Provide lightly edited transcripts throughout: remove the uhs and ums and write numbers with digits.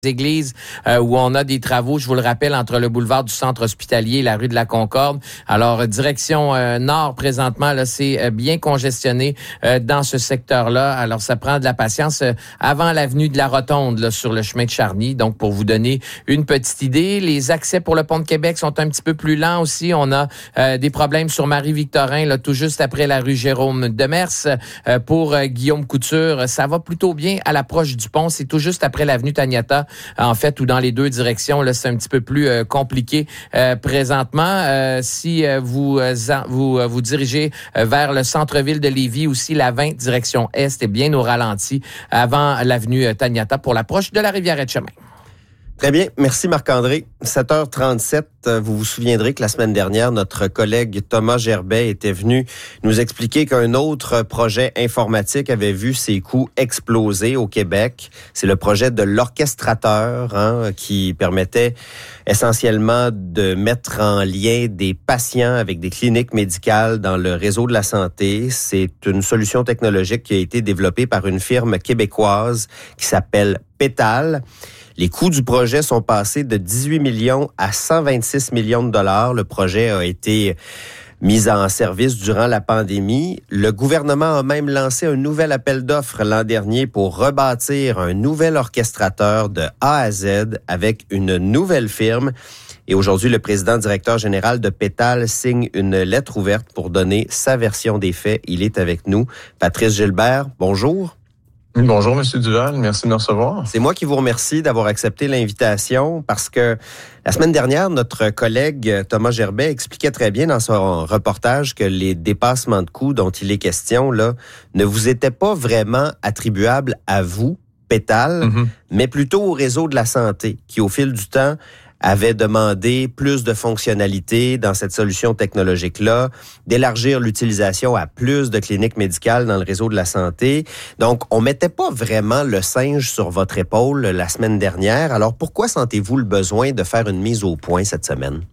églises où on a des travaux, je vous le rappelle, entre le boulevard du Centre hospitalier et la rue de la Concorde. Alors, direction nord, présentement, là, c'est bien congestionné dans ce secteur-là. Alors, ça prend de la patience avant l'avenue de la Rotonde, là, sur le chemin de Charny. Donc, pour vous donner une petite idée, les accès pour le pont de Québec sont un petit peu plus lents aussi. On a des problèmes sur Marie-Victorin, là, tout juste après la rue Jérôme Demers. Pour Guillaume Couture, ça va plutôt bien à l'approche du pont. C'est tout juste après l'avenue Taniata, en fait, ou dans les deux directions. Là, c'est un petit peu plus compliqué présentement. Si vous dirigez vers le centre-ville de Lévis, aussi la 20 direction est est bien au ralenti avant l'avenue Taniata pour l'approche de la Rivière-et-Chemin. Très bien. Merci Marc-André. 7h37, vous vous souviendrez que la semaine dernière, notre collègue Thomas Gerbet était venu nous expliquer qu'un autre projet informatique avait vu ses coûts exploser au Québec. C'est le projet de l'orchestrateur qui permettait essentiellement de mettre en lien des patients avec des cliniques médicales dans le réseau de la santé. C'est une solution technologique qui a été développée par une firme québécoise qui s'appelle Pétale. Les coûts du projet sont passés de 18 millions à 126 millions de dollars. Le projet a été mis en service durant la pandémie. Le gouvernement a même lancé un nouvel appel d'offres l'an dernier pour rebâtir un nouvel orchestrateur de A à Z avec une nouvelle firme. Et aujourd'hui, le président directeur général de Pétale signe une lettre ouverte pour donner sa version des faits. Il est avec nous. Patrice Gilbert, bonjour. Bonjour, M. Duval. Merci de me recevoir. C'est moi qui vous remercie d'avoir accepté l'invitation parce que la semaine dernière, notre collègue Thomas Gerbet expliquait très bien dans son reportage que les dépassements de coûts dont il est question là ne vous étaient pas vraiment attribuables à vous, Pétale, mais plutôt au réseau de la santé qui, au fil du temps, avait demandé plus de fonctionnalités dans cette solution technologique-là, d'élargir l'utilisation à plus de cliniques médicales dans le réseau de la santé. Donc, on mettait pas vraiment le singe sur votre épaule la semaine dernière. Alors, pourquoi sentez-vous le besoin de faire une mise au point cette semaine?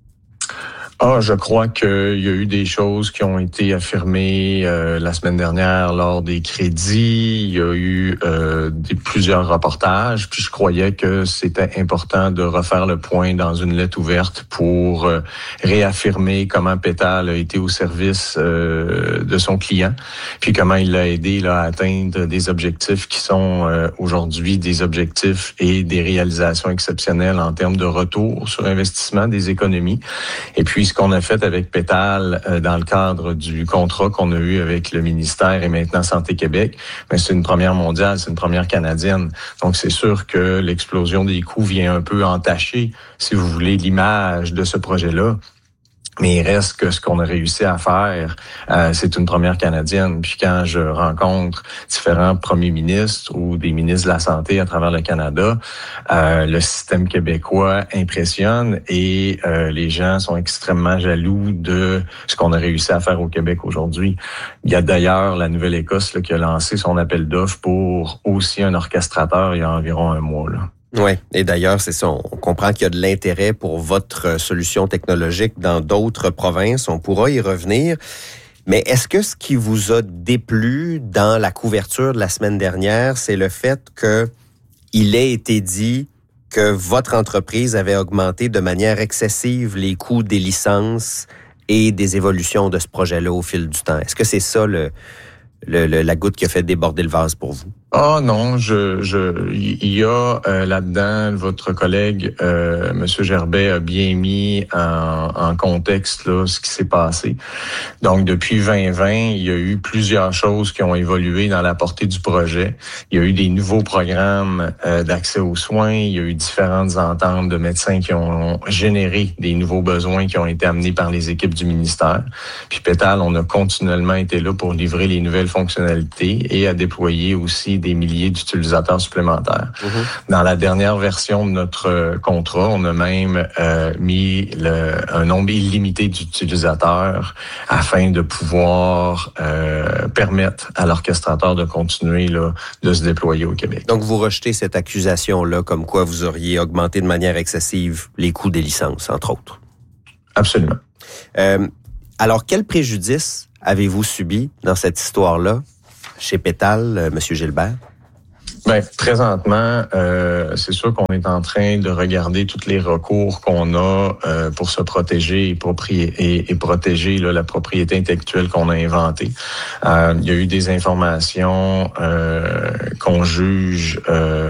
Je crois qu'il y a eu des choses qui ont été affirmées la semaine dernière lors des crédits. Il y a eu plusieurs reportages. Puis je croyais que c'était important de refaire le point dans une lettre ouverte pour réaffirmer comment Pétale a été au service de son client, puis comment il l'a aidé là, à atteindre des objectifs qui sont aujourd'hui des objectifs et des réalisations exceptionnelles en termes de retour sur investissement des économies. Et puis ce qu'on a fait avec Pétale dans le cadre du contrat qu'on a eu avec le ministère et maintenant Santé Québec, ben c'est une première mondiale, c'est une première canadienne. Donc c'est sûr que l'explosion des coûts vient un peu entacher, si vous voulez, l'image de ce projet-là. Mais il reste que ce qu'on a réussi à faire, c'est une première canadienne. Puis quand je rencontre différents premiers ministres ou des ministres de la Santé à travers le Canada, le système québécois impressionne et les gens sont extrêmement jaloux de ce qu'on a réussi à faire au Québec aujourd'hui. Il y a d'ailleurs la Nouvelle-Écosse là, qui a lancé son appel d'offres pour aussi un orchestrateur il y a environ un mois, là. Oui, et d'ailleurs, c'est ça, on comprend qu'il y a de l'intérêt pour votre solution technologique dans d'autres provinces. On pourra y revenir. Mais est-ce que ce qui vous a déplu dans la couverture de la semaine dernière, c'est le fait qu'il ait été dit que votre entreprise avait augmenté de manière excessive les coûts des licences et des évolutions de ce projet-là au fil du temps? Est-ce que c'est ça la goutte qui a fait déborder le vase pour vous? Non, il y a là-dedans, votre collègue, Monsieur Gerbet, a bien mis en contexte là ce qui s'est passé. Donc, depuis 2020, il y a eu plusieurs choses qui ont évolué dans la portée du projet. Il y a eu des nouveaux programmes d'accès aux soins. Il y a eu différentes ententes de médecins qui ont généré des nouveaux besoins qui ont été amenés par les équipes du ministère. Puis Pétale, on a continuellement été là pour livrer les nouvelles fonctionnalités et à déployer aussi des milliers d'utilisateurs supplémentaires. Dans la dernière version de notre contrat, on a même mis un nombre illimité d'utilisateurs afin de pouvoir permettre à l'orchestrateur de continuer là, de se déployer au Québec. Donc, vous rejetez cette accusation-là comme quoi vous auriez augmenté de manière excessive les coûts des licences, entre autres? Absolument. Alors, quel préjudice avez-vous subi dans cette histoire-là chez Pétale, M. Gilbert? Ben, présentement, c'est sûr qu'on est en train de regarder tous les recours qu'on a pour se protéger et protéger là, la propriété intellectuelle qu'on a inventée. Il y a eu des informations qu'on juge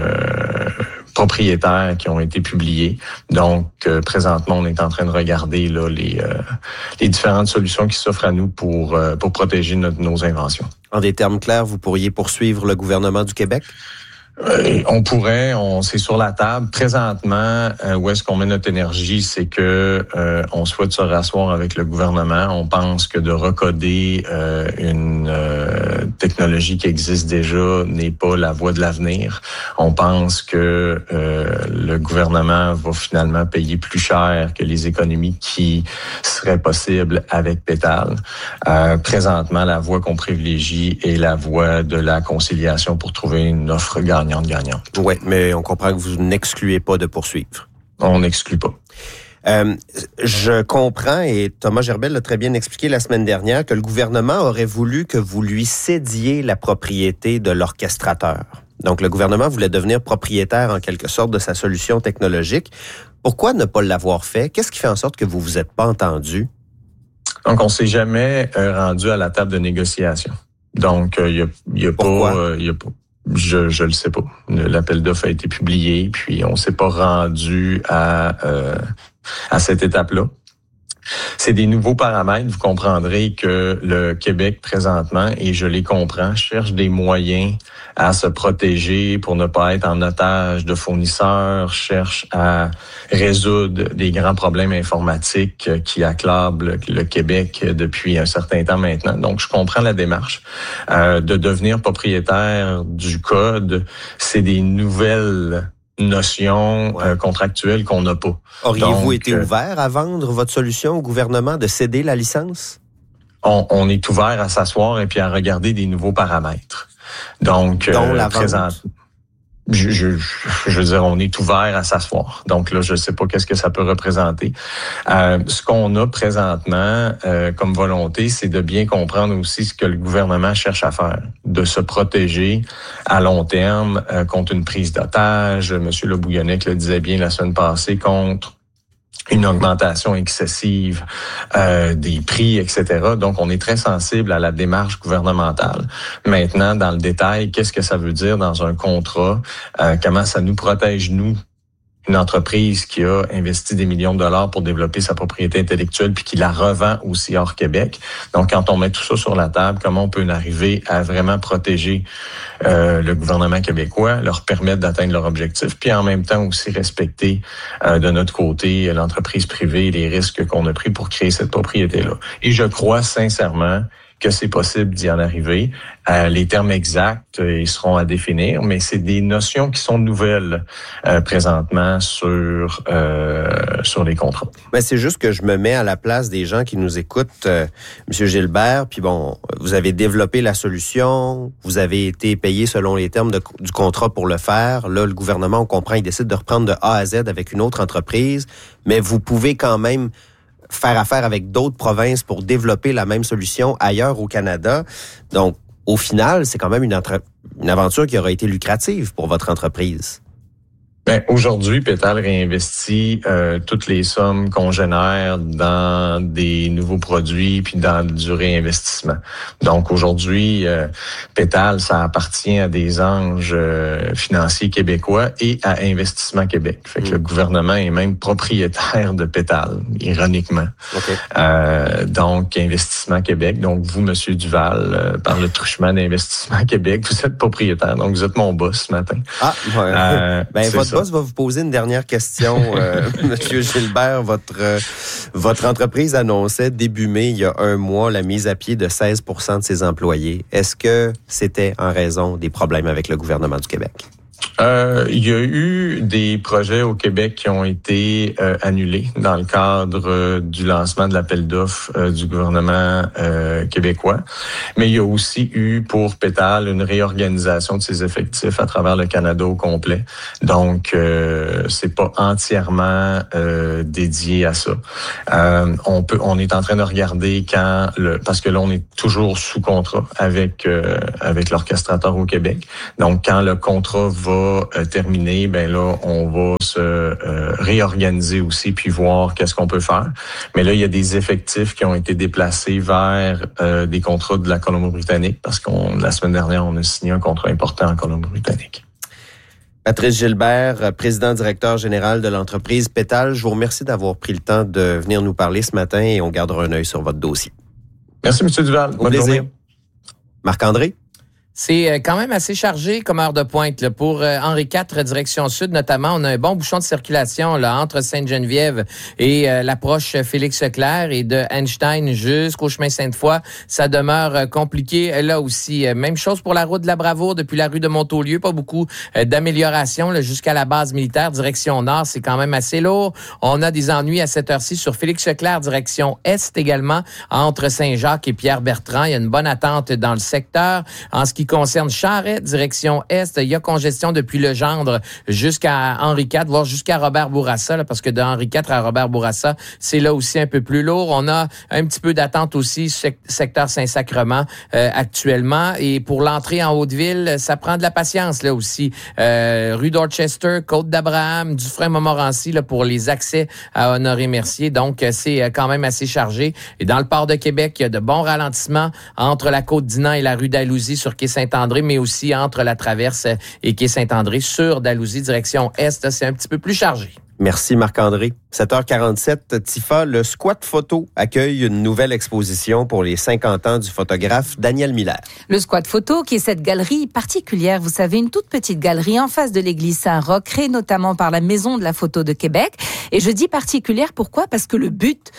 propriétaires qui ont été publiées. Donc, présentement, on est en train de regarder là, les différentes solutions qui s'offrent à nous pour protéger nos inventions. En des termes clairs, vous pourriez poursuivre le gouvernement du Québec? On pourrait, c'est sur la table. Présentement, où est-ce qu'on met notre énergie, c'est que on souhaite se rasseoir avec le gouvernement. On pense que de recoder une technologie qui existe déjà n'est pas la voie de l'avenir. On pense que le gouvernement va finalement payer plus cher que les économies qui seraient possibles avec Pétale. Présentement, la voie qu'on privilégie est la voie de la conciliation pour trouver une offre gagnante. Oui, mais on comprend que vous n'excluez pas de poursuivre. On n'exclut pas. Je comprends, et Thomas Gerbet l'a très bien expliqué la semaine dernière, que le gouvernement aurait voulu que vous lui cédiez la propriété de l'orchestrateur. Donc, le gouvernement voulait devenir propriétaire, en quelque sorte, de sa solution technologique. Pourquoi ne pas l'avoir fait? Qu'est-ce qui fait en sorte que vous vous êtes pas entendu? Donc, on s'est jamais rendu à la table de négociation. Donc, il y a pas... Je le sais pas. L'appel d'offres a été publié, puis on s'est pas rendu à cette étape-là. C'est des nouveaux paramètres. Vous comprendrez que le Québec, présentement, et je les comprends, cherche des moyens à se protéger pour ne pas être en otage de fournisseurs, cherche à résoudre des grands problèmes informatiques qui acclablent le Québec depuis un certain temps maintenant. Donc, je comprends la démarche. De devenir propriétaire du code, c'est des nouvelles notions contractuelles qu'on n'a pas. Auriez-vous été ouvert à vendre votre solution au gouvernement, de céder la licence? On est ouvert à s'asseoir et puis à regarder des nouveaux paramètres. Donc, je veux dire, on est ouvert à s'asseoir. Donc là, je sais pas qu'est-ce que ça peut représenter. Ce qu'on a présentement comme volonté, c'est de bien comprendre aussi ce que le gouvernement cherche à faire, de se protéger à long terme contre une prise d'otage. Monsieur Le Bouillonnec le disait bien la semaine passée, contre une augmentation excessive des prix, etc. Donc, on est très sensible à la démarche gouvernementale. Maintenant, dans le détail, qu'est-ce que ça veut dire dans un contrat? Comment ça nous protège, nous, une entreprise qui a investi des millions de dollars pour développer sa propriété intellectuelle puis qui la revend aussi hors Québec. Donc, quand on met tout ça sur la table, comment on peut arriver à vraiment protéger le gouvernement québécois, leur permettre d'atteindre leur objectif, puis en même temps aussi respecter de notre côté l'entreprise privée et les risques qu'on a pris pour créer cette propriété-là. Et je crois sincèrement que c'est possible d'y en arriver. Les termes exacts, ils seront à définir, mais c'est des notions qui sont nouvelles présentement sur les contrats. Ben, c'est juste que je me mets à la place des gens qui nous écoutent, Monsieur Gilbert, puis bon, vous avez développé la solution, vous avez été payé selon les termes du contrat pour le faire. Là, le gouvernement, on comprend, il décide de reprendre de A à Z avec une autre entreprise, mais vous pouvez quand même faire affaire avec d'autres provinces pour développer la même solution ailleurs au Canada. Donc, au final, c'est quand même une aventure qui aura été lucrative pour votre entreprise. Ben, aujourd'hui, Pétale réinvestit toutes les sommes qu'on génère dans des nouveaux produits puis dans du réinvestissement. Donc aujourd'hui, Pétale, ça appartient à des anges financiers québécois et à Investissement Québec. Fait que le gouvernement est même propriétaire de Pétale, ironiquement. Okay. Donc Investissement Québec. Donc vous, Monsieur Duval, par le truchement d'Investissement Québec, vous êtes propriétaire. Donc vous êtes mon boss ce matin. Ah, ouais. Ben votre boss va vous poser une dernière question, Monsieur Gilbert. Votre entreprise annonçait début mai, il y a un mois, la mise à pied de 16% de ses employés. Est-ce que c'était en raison des problèmes avec le gouvernement du Québec? Il y a eu des projets au Québec qui ont été annulés dans le cadre du lancement de l'appel d'offres du gouvernement québécois. Mais il y a aussi eu pour Pétale une réorganisation de ses effectifs à travers le Canada au complet. Donc, c'est pas entièrement dédié à ça. On est en train de regarder parce que là, on est toujours sous contrat avec l'orchestrateur au Québec. Donc, quand le contrat va terminer, ben là, on va se réorganiser aussi puis voir qu'est-ce qu'on peut faire. Mais là, il y a des effectifs qui ont été déplacés vers des contrats de la Colombie-Britannique parce la semaine dernière, on a signé un contrat important en Colombie-Britannique. Patrice Gilbert, président-directeur général de l'entreprise Pétale, je vous remercie d'avoir pris le temps de venir nous parler ce matin et on gardera un œil sur votre dossier. Merci, M. Duval. Au plaisir. Marc-André? C'est quand même assez chargé comme heure de pointe là. Pour Henri IV, direction sud notamment. On a un bon bouchon de circulation là, entre Sainte-Geneviève et l'approche Félix-Leclerc et de Einstein jusqu'au chemin Sainte-Foy. Ça demeure compliqué là aussi. Même chose pour la route de la Bravoure depuis la rue de Montaulieu. Pas beaucoup d'amélioration là, jusqu'à la base militaire. Direction nord, c'est quand même assez lourd. On a des ennuis à cette heure-ci sur Félix-Leclerc, direction est également, entre Saint-Jacques et Pierre-Bertrand. Il y a une bonne attente dans le secteur. En ce qui concerne Charest, direction est, il y a congestion depuis Legendre jusqu'à Henri IV, voire jusqu'à Robert Bourassa, là, parce que de Henri IV à Robert Bourassa, c'est là aussi un peu plus lourd. On a un petit peu d'attente aussi secteur Saint-Sacrement actuellement. Et pour l'entrée en Haute-Ville, ça prend de la patience là aussi. Rue Dorchester, Côte d'Abraham, Dufresne-Montmorency là, pour les accès à Honoré-Mercier. Donc, c'est quand même assez chargé. Et dans le port de Québec, il y a de bons ralentissements entre la Côte-Dinant et la rue d'Alousie sur quai Saint-André, mais aussi entre la Traverse et quai Saint-André sur Dalhousie, direction Est. C'est un petit peu plus chargé. Merci Marc-André. 7h47, TIFA, le Squat Photo accueille une nouvelle exposition pour les 50 ans du photographe Daniel Miller. Le Squat Photo, qui est cette galerie particulière, vous savez, une toute petite galerie en face de l'église Saint-Roch, créée notamment par la Maison de la Photo de Québec. Et je dis particulière, pourquoi? Parce que le but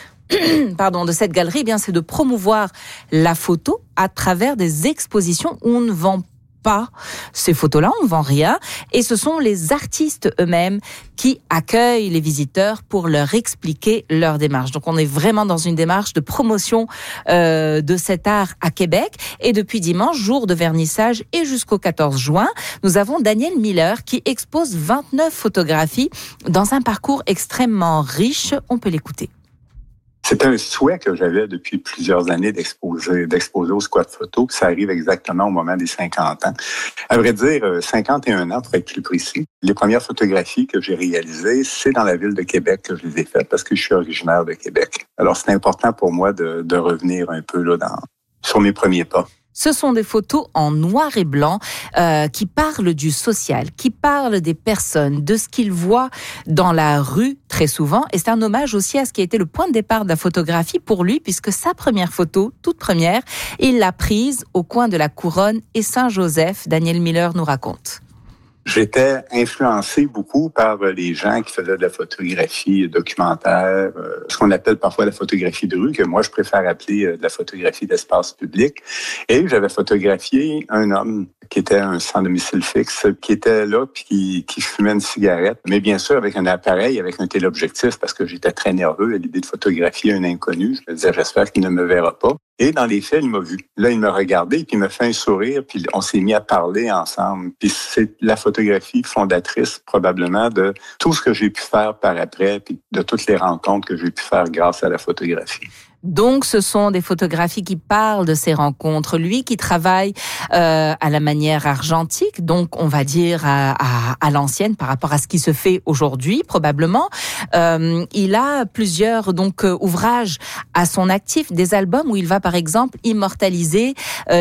de cette galerie, eh bien, c'est de promouvoir la photo à travers des expositions où on ne vend pas ces photos-là, on ne vend rien. Et ce sont les artistes eux-mêmes qui accueillent les visiteurs pour leur expliquer leur démarche. Donc, on est vraiment dans une démarche de promotion de cet art à Québec. Et depuis dimanche, jour de vernissage et jusqu'au 14 juin, nous avons Daniel Miller qui expose 29 photographies dans un parcours extrêmement riche. On peut l'écouter. C'est un souhait que j'avais depuis plusieurs années d'exposer au Squat Photo. Ça arrive exactement au moment des 50 ans. À vrai dire, 51 ans pour être plus précis. Les premières photographies que j'ai réalisées, c'est dans la ville de Québec que je les ai faites parce que je suis originaire de Québec. Alors, c'est important pour moi de revenir un peu là sur mes premiers pas. Ce sont des photos en noir et blanc qui parlent du social, qui parlent des personnes, de ce qu'ils voient dans la rue très souvent. Et c'est un hommage aussi à ce qui a été le point de départ de la photographie pour lui, puisque sa première photo, toute première, il l'a prise au coin de la Couronne et Saint-Joseph. Daniel Miller nous raconte. J'étais influencé beaucoup par les gens qui faisaient de la photographie documentaire, ce qu'on appelle parfois la photographie de rue, que moi je préfère appeler de la photographie d'espace public. Et j'avais photographié un homme qui était un sans domicile fixe, qui était là puis qui fumait une cigarette, mais bien sûr avec un appareil, avec un téléobjectif, parce que j'étais très nerveux à l'idée de photographier un inconnu. Je me disais, j'espère qu'il ne me verra pas. Et dans les faits, il m'a vu. Là, il m'a regardé, puis il m'a fait un sourire, puis on s'est mis à parler ensemble. Puis c'est la photographie fondatrice, probablement, de tout ce que j'ai pu faire par après, puis de toutes les rencontres que j'ai pu faire grâce à la photographie. Donc, ce sont des photographies qui parlent de ces rencontres. Lui qui travaille à la manière argentique, donc on va dire à l'ancienne par rapport à ce qui se fait aujourd'hui, probablement. Il a plusieurs ouvrages à son actif, des albums où il va par exemple immortaliser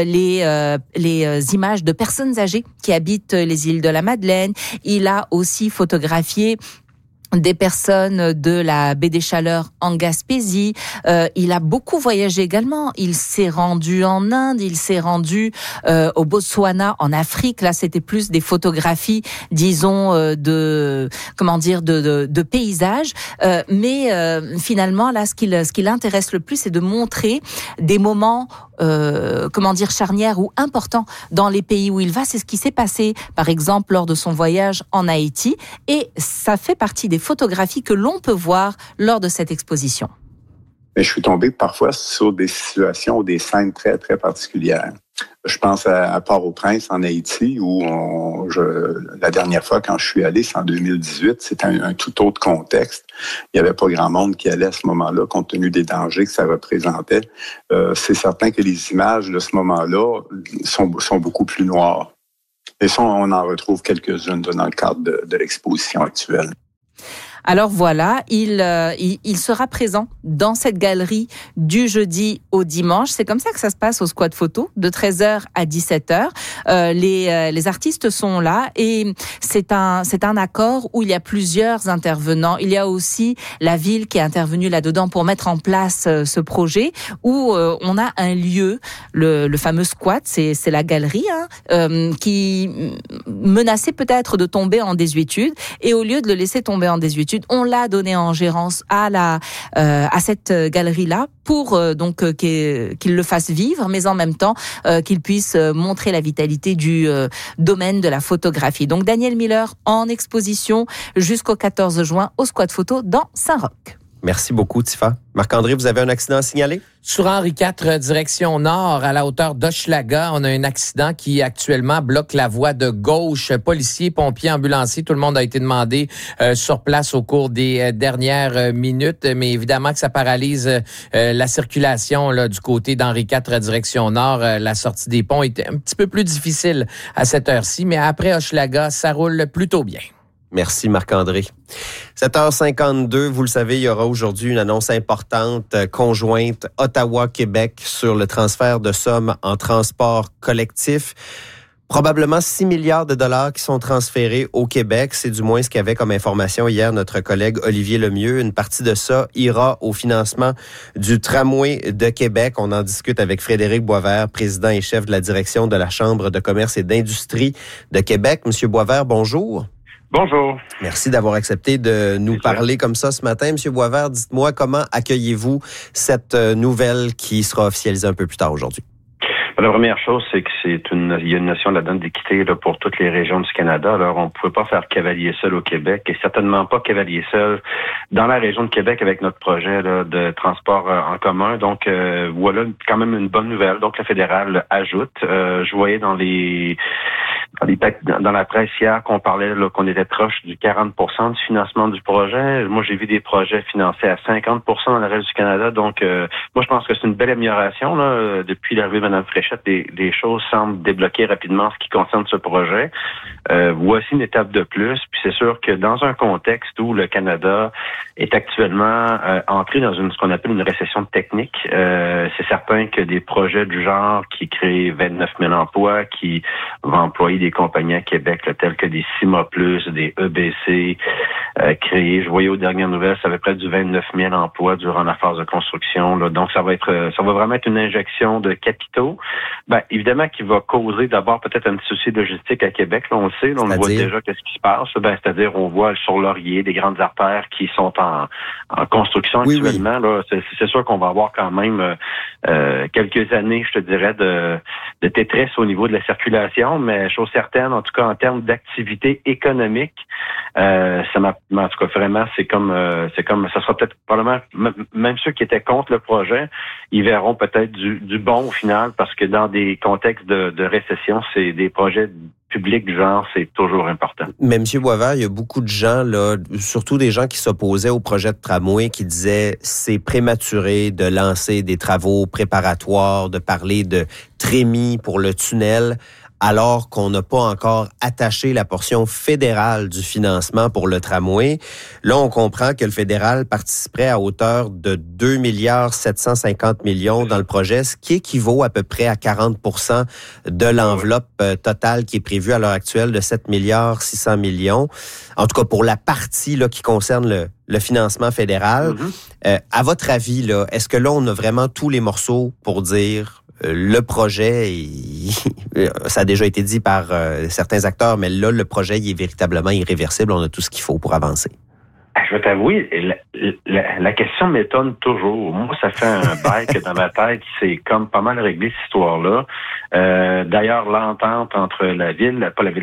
les images de personnes âgées qui habitent les îles de la Madeleine. Il a aussi photographié des personnes de la baie des Chaleurs en Gaspésie. Il a beaucoup voyagé également. Il s'est rendu en Inde, il s'est rendu au Botswana, en Afrique. Là, c'était plus des photographies, disons, de paysages. Mais finalement, là, ce qui l'intéresse le plus, c'est de montrer des moments charnière ou important dans les pays où il va. C'est ce qui s'est passé, par exemple, lors de son voyage en Haïti. Et ça fait partie des photographies que l'on peut voir lors de cette exposition. Mais je suis tombé parfois sur des situations ou des scènes très, très particulières. Je pense à Port-au-Prince, en Haïti, où la dernière fois, quand je suis allé, c'est en 2018, c'était un tout autre contexte. Il n'y avait pas grand monde qui allait à ce moment-là, compte tenu des dangers que ça représentait. C'est certain que les images de ce moment-là sont beaucoup plus noires. Et ça, on en retrouve quelques-unes dans le cadre de l'exposition actuelle. Alors voilà, il sera présent dans cette galerie du jeudi au dimanche. C'est comme ça que ça se passe au Squad Photo, de 13h à 17h. Les artistes sont là et c'est un accord où il y a plusieurs intervenants. Il y a aussi la ville qui est intervenue là-dedans pour mettre en place ce projet où on a un lieu, le fameux Squad, c'est la galerie qui menaçait peut-être de tomber en désuétude, et au lieu de le laisser tomber en désuétude, on l'a donné en gérance à cette galerie-là pour qu'il le fasse vivre, mais en même temps qu'il puisse montrer la vitalité du domaine de la photographie. Donc Daniel Miller en exposition jusqu'au 14 juin au Squad Photo dans Saint-Roch. Merci beaucoup, Tifa. Marc-André, vous avez un accident à signaler? Sur Henri IV, direction nord, à la hauteur d'Hochelaga, on a un accident qui actuellement bloque la voie de gauche. Policiers, pompiers, ambulanciers, tout le monde a été demandé sur place au cours des dernières minutes. Mais évidemment que ça paralyse la circulation là, du côté d'Henri IV, direction nord. La sortie des ponts était un petit peu plus difficile à cette heure-ci, mais après Hochelaga, ça roule plutôt bien. Merci Marc-André. 7h52, vous le savez, il y aura aujourd'hui une annonce importante conjointe Ottawa-Québec sur le transfert de sommes en transport collectif. Probablement 6 milliards de dollars qui sont transférés au Québec. C'est du moins ce qu'avait comme information hier notre collègue Olivier Lemieux. Une partie de ça ira au financement du tramway de Québec. On en discute avec Frédéric Boisvert, président et chef de la direction de la Chambre de commerce et d'industrie de Québec. Monsieur Boisvert, bonjour. Bonjour. Merci d'avoir accepté de nous parler comme ça ce matin. Monsieur Boisvert, dites-moi, comment accueillez-vous cette nouvelle qui sera officialisée un peu plus tard aujourd'hui? La première chose, c'est que il y a une notion là-dedans d'équité là, pour toutes les régions du Canada. Alors, on ne pouvait pas faire cavalier seul au Québec et certainement pas cavalier seul dans la région de Québec avec notre projet là, de transport en commun. Donc, voilà quand même une bonne nouvelle. Donc, le fédéral ajoute. Je voyais dans la presse hier qu'on parlait là, qu'on était proche du 40% du financement du projet. Moi, j'ai vu des projets financés à 50% dans le reste du Canada. Donc, moi, je pense que c'est une belle amélioration là, depuis l'arrivée de Mme Fréchette. Les choses semblent débloquer rapidement en ce qui concerne ce projet. Voici une étape de plus. Puis c'est sûr que dans un contexte où le Canada est actuellement entré dans ce qu'on appelle une récession technique, c'est certain que des projets du genre qui créent 29 000 emplois, qui vont employer des compagnies à Québec, là, telles que des CIMA+, des EBC créés. Je voyais aux dernières nouvelles, ça avait près du 29 000 emplois durant la phase de construction. Là. Donc, ça va vraiment être une injection de capitaux. Ben, évidemment, qui va causer d'abord peut-être un petit souci logistique à Québec. Là, on le sait, là, on le voit déjà qu'est-ce qui se passe. Ben, c'est-à-dire, on voit sur Laurier des grandes artères qui sont en construction actuellement. Oui. Là, c'est sûr qu'on va avoir quand même quelques années, je te dirais, de détresse au niveau de la circulation, mais chose certaine, en tout cas en termes d'activité économique, ça m'a, en tout cas vraiment, c'est comme, ça sera peut-être probablement même ceux qui étaient contre le projet, ils verront peut-être du bon au final, parce que dans des contextes de récession, c'est des projets publics du genre, c'est toujours important. Mais M. Boisvert, il y a beaucoup de gens, là, surtout des gens qui s'opposaient au projet de tramway, qui disaient c'est prématuré de lancer des travaux préparatoires, de parler de trémies pour le tunnel, alors qu'on n'a pas encore attaché la portion fédérale du financement pour le tramway. Là, on comprend que le fédéral participerait à hauteur de 2 750 millions dans le projet, ce qui équivaut à peu près à 40% de l'enveloppe totale qui est prévue à l'heure actuelle de 7 600 millions. En tout cas, pour la partie là qui concerne le financement fédéral. À votre avis, là, est-ce que là, on a vraiment tous les morceaux pour dire le projet, ça a déjà été dit par certains acteurs, mais là, le projet il est véritablement irréversible. On a tout ce qu'il faut pour avancer. Je vais t'avouer, la question m'étonne toujours. Moi, ça fait un bail que dans ma tête, c'est comme pas mal réglé cette histoire-là. D'ailleurs, l'entente entre la ville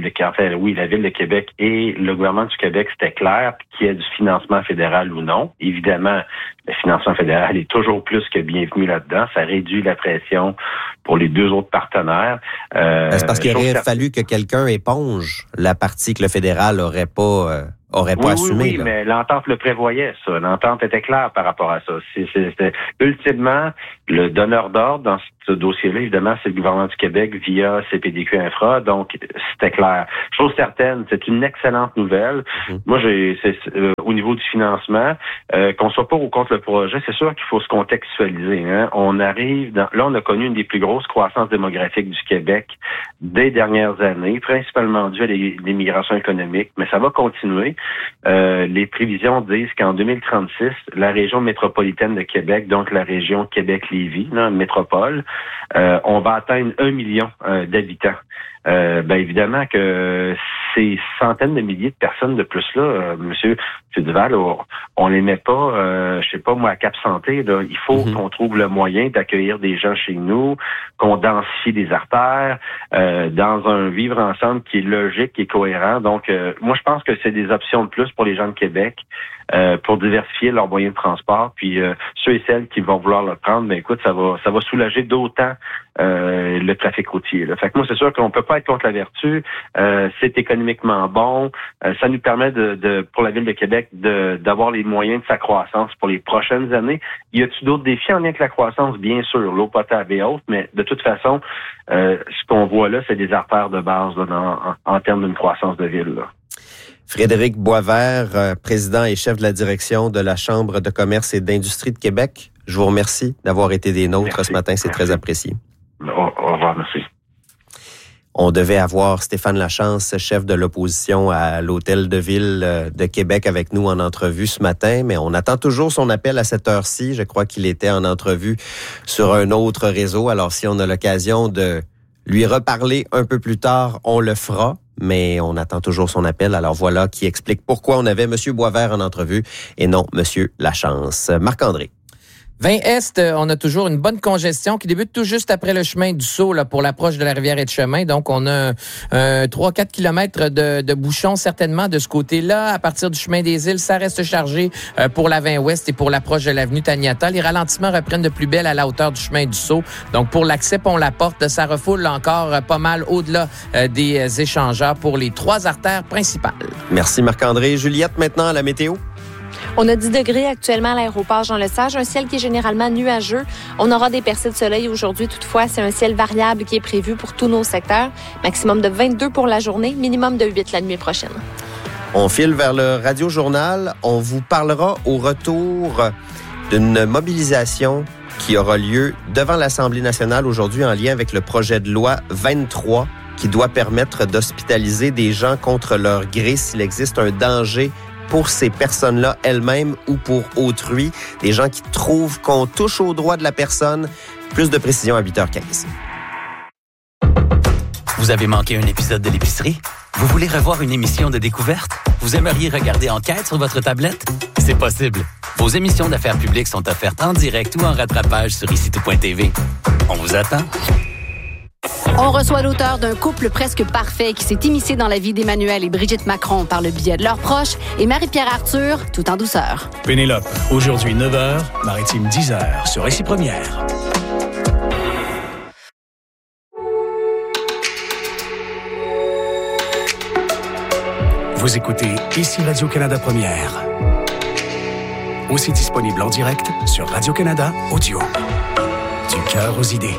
de Québec et le gouvernement du Québec, c'était clair, qu'il y ait du financement fédéral ou non. Évidemment, le financement fédéral est toujours plus que bienvenu là-dedans. Ça réduit la pression pour les deux autres partenaires. C'est parce qu'il aurait fallu que quelqu'un éponge la partie que le fédéral aurait pas assumé. Oui, mais l'entente le prévoyait, ça. L'entente était claire par rapport à ça. C'était ultimement le donneur d'ordre dans ce dossier-là, évidemment, c'est le gouvernement du Québec via CPDQ Infra, donc c'était clair. Chose certaine, c'est une excellente nouvelle. Moi, au niveau du financement, qu'on soit pour ou contre le projet, c'est sûr qu'il faut se contextualiser. Hein. On a connu une des plus grosses croissances démographiques du Québec des dernières années, principalement due à l'immigration économique, mais ça va continuer. Les prévisions disent qu'en 2036, la région métropolitaine de Québec, donc la région Québec-Lévis, métropole, on va atteindre 1 million d'habitants. Évidemment que ces centaines de milliers de personnes de plus là, Monsieur Duval, on les met pas, je sais pas moi, à Cap Santé. Là. Il faut qu'on trouve le moyen d'accueillir des gens chez nous, qu'on densifie des artères, dans un vivre ensemble qui est logique et cohérent. Donc, moi, je pense que c'est des options de plus pour les gens de Québec. Pour diversifier leurs moyens de transport, puis ceux et celles qui vont vouloir le prendre, écoute, ça va soulager d'autant le trafic routier. Là. Fait que moi, c'est sûr qu'on peut pas être contre la vertu. C'est économiquement bon. Ça nous permet pour la Ville de Québec d'avoir les moyens de sa croissance pour les prochaines années. Y a-t-il d'autres défis en lien avec la croissance? Bien sûr, l'eau potable et autres, mais de toute façon, ce qu'on voit là, c'est des artères de base là, en termes d'une croissance de ville. Là. Frédéric Boisvert, président et chef de la direction de la Chambre de commerce et d'industrie de Québec. Je vous remercie d'avoir été des nôtres ce matin. C'est très apprécié. Au revoir, merci. On devait avoir Stéphane Lachance, chef de l'opposition à l'Hôtel de Ville de Québec avec nous en entrevue ce matin, mais on attend toujours son appel à cette heure-ci. Je crois qu'il était en entrevue sur un autre réseau. Alors, si on a l'occasion de lui reparler un peu plus tard, on le fera. Mais on attend toujours son appel. Alors voilà qui explique pourquoi on avait M. Boisvert en entrevue et non M. Lachance. Marc-André. 20 Est, on a toujours une bonne congestion qui débute tout juste après le chemin du Sault là, pour l'approche de la rivière et de chemin. Donc, on a 3-4 kilomètres de bouchons certainement de ce côté-là. À partir du chemin des Îles, ça reste chargé pour la 20 Ouest et pour l'approche de l'avenue Taniata. Les ralentissements reprennent de plus belle à la hauteur du chemin du Sault. Donc, pour l'accès Pont-la-Porte, ça refoule encore pas mal au-delà des échangeurs pour les 3 artères principales. Merci Marc-André. Juliette, maintenant à la météo. On a 10 degrés actuellement à l'aéroport Jean-Lesage, un ciel qui est généralement nuageux. On aura des percées de soleil aujourd'hui. Toutefois, c'est un ciel variable qui est prévu pour tous nos secteurs. Maximum de 22 pour la journée, minimum de 8 la nuit prochaine. On file vers le Radio-Journal. On vous parlera au retour d'une mobilisation qui aura lieu devant l'Assemblée nationale aujourd'hui en lien avec le projet de loi 23 qui doit permettre d'hospitaliser des gens contre leur gré s'il existe un danger pour ces personnes-là elles-mêmes ou pour autrui, des gens qui trouvent qu'on touche aux droits de la personne. Plus de précision à 8h15. Vous avez manqué un épisode de l'épicerie? Vous voulez revoir une émission de découverte? Vous aimeriez regarder Enquête sur votre tablette? C'est possible. Vos émissions d'affaires publiques sont offertes en direct ou en rattrapage sur icitout.tv. On vous attend. On reçoit l'auteur d'un couple presque parfait qui s'est immiscé dans la vie d'Emmanuel et Brigitte Macron par le biais de leurs proches et Marie-Pierre Arthur, tout en douceur. Pénélope, aujourd'hui 9h, Maritime 10h, sur Ici Première. Vous écoutez Ici Radio-Canada Première. Aussi disponible en direct sur Radio-Canada Audio. Du cœur aux idées.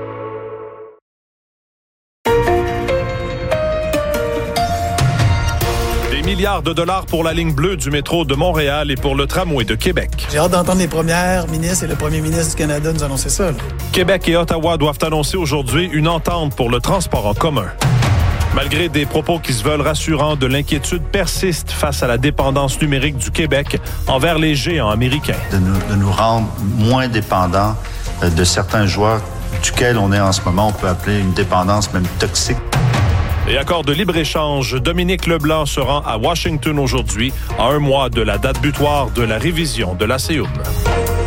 Milliards de dollars pour la ligne bleue du métro de Montréal et pour le tramway de Québec. J'ai hâte d'entendre les premières ministres et le premier ministre du Canada nous annoncer ça. Là. Québec et Ottawa doivent annoncer aujourd'hui une entente pour le transport en commun. Malgré des propos qui se veulent rassurants, de l'inquiétude persiste face à la dépendance numérique du Québec envers les géants américains. De nous rendre moins dépendants de certains joueurs duquel on est en ce moment, on peut appeler une dépendance même toxique. Et accord de libre-échange, Dominique Leblanc se rend à Washington aujourd'hui, à un mois de la date butoir de la révision de la CEUM.